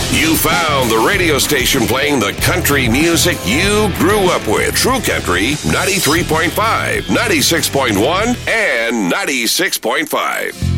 You found the radio station playing the country music you grew up with. True Country 93.5, 96.1, and 96.5.